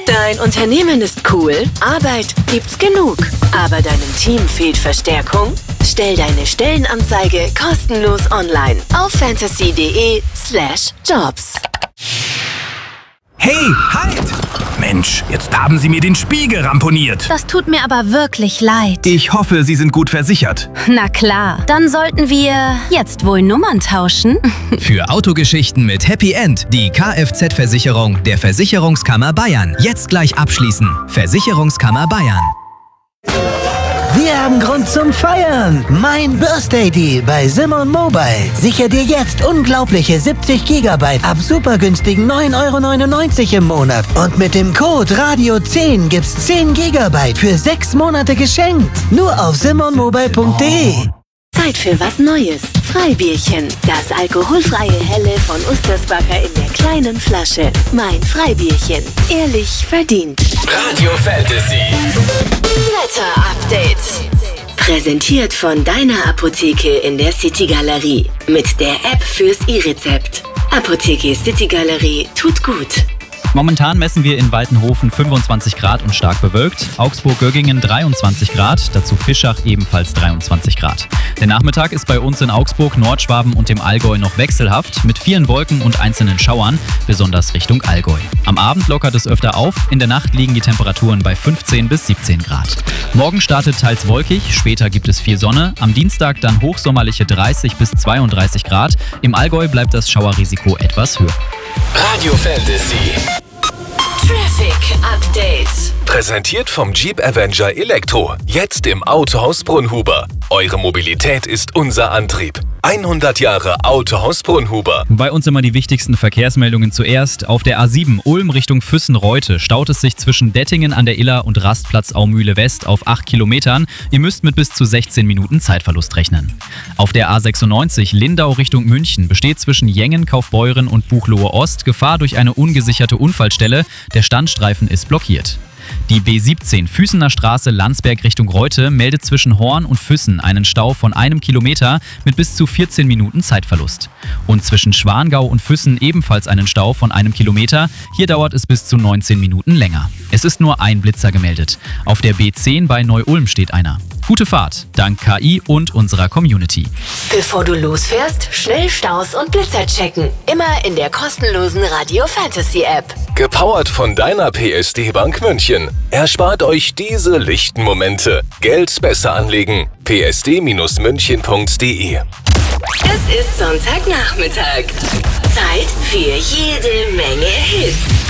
Dein Unternehmen ist cool, Arbeit gibt's genug, aber deinem Team fehlt Verstärkung? Stell deine Stellenanzeige kostenlos online auf fantasy.de/jobs. Hey, halt! Mensch, jetzt haben Sie mir den Spiegel ramponiert. Das tut mir aber wirklich leid. Ich hoffe, Sie sind gut versichert. Na klar, dann sollten wir jetzt wohl Nummern tauschen. Für Autogeschichten mit Happy End die Kfz-Versicherung der Versicherungskammer Bayern. Jetzt gleich abschließen. Versicherungskammer Bayern. Wir haben Grund zum Feiern. Mein Birthday Deal bei Simon Mobile. Sicher dir jetzt unglaubliche 70 GB ab supergünstigen 9,99 € im Monat. Und mit dem Code Radio10 gibt's 10 GB für 6 Monate geschenkt. Nur auf simonmobile.de. Zeit für was Neues. Freibierchen. Das alkoholfreie Helle von Ustersbacher in der kleinen Flasche. Mein Freibierchen. Ehrlich verdient. Radio Fantasy. Wetter-Update. Präsentiert von deiner Apotheke in der City Galerie. Mit der App fürs E-Rezept. Apotheke City Galerie tut gut. Momentan messen wir in Waltenhofen 25 Grad und stark bewölkt, Augsburg-Göggingen 23 Grad, dazu Fischach ebenfalls 23 Grad. Der Nachmittag ist bei uns in Augsburg, Nordschwaben und dem Allgäu noch wechselhaft, mit vielen Wolken und einzelnen Schauern, besonders Richtung Allgäu. Am Abend lockert es öfter auf, in der Nacht liegen die Temperaturen bei 15 bis 17 Grad. Morgen startet teils wolkig, später gibt es viel Sonne, am Dienstag dann hochsommerliche 30 bis 32 Grad, im Allgäu bleibt das Schauerrisiko etwas höher. Radio Fantasy. Traffic Update. Präsentiert vom Jeep Avenger Elektro. Jetzt im Autohaus Brunhuber. Eure Mobilität ist unser Antrieb. 100 Jahre Autohaus Brunhuber. Bei uns immer die wichtigsten Verkehrsmeldungen zuerst. Auf der A7 Ulm Richtung Füssen-Reute staut es sich zwischen Dettingen an der Iller und Rastplatz Aumühle West auf 8 Kilometern. Ihr müsst mit bis zu 16 Minuten Zeitverlust rechnen. Auf der A96 Lindau Richtung München besteht zwischen Jengen, Kaufbeuren und Buchloe Ost Gefahr durch eine ungesicherte Unfallstelle. Der Standstreifen ist blockiert. Die B17 Füssener Straße Landsberg Richtung Reute meldet zwischen Horn und Füssen einen Stau von 1 Kilometer mit bis zu 14 Minuten Zeitverlust. Und zwischen Schwangau und Füssen ebenfalls einen Stau von 1 Kilometer. Hier dauert es bis zu 19 Minuten länger. Es ist nur ein Blitzer gemeldet. Auf der B10 bei Neu-Ulm steht einer. Gute Fahrt, dank KI und unserer Community. Bevor du losfährst, schnell Staus und Blitzer checken. Immer in der kostenlosen Radio Fantasy App. Gepowert von deiner PSD Bank München. Erspart euch diese lichten Momente. Geld besser anlegen. psd-münchen.de. Es ist Sonntagnachmittag. Zeit für jede Menge Hits.